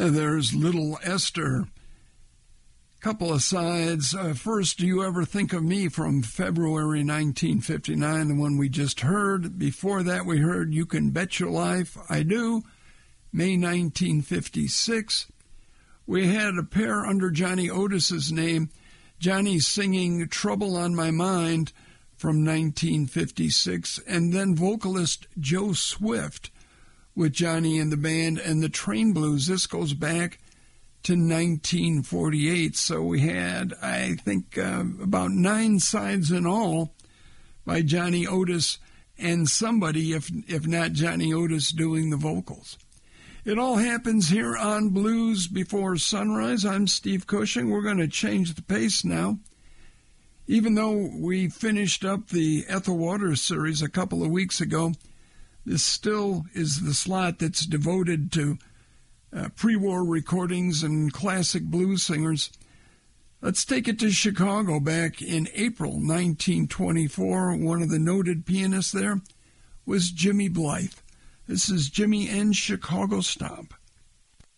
There's Little Esther. Couple of sides. First, Do You Ever Think of Me from February 1959, the one we just heard. Before that, we heard You Can Bet Your Life, I Do, May 1956. We had a pair under Johnny Otis's name, Johnny singing Trouble on My Mind from 1956, and then vocalist Joe Swift with Johnny and the band and the Train Blues. This goes back to 1948, so we had, I think, about 9 sides in all by Johnny Otis and somebody, if not Johnny Otis, doing the vocals. It all happens here on Blues Before Sunrise. I'm Steve Cushing. We're going to change the pace now. Even though we finished up the Ethel Waters series a couple of weeks ago, this still is the slot that's devoted to pre-war recordings and classic blues singers. Let's take it to Chicago back in April 1924. One of the noted pianists there was Jimmy Blythe. This is Jimmy and Chicago Stomp.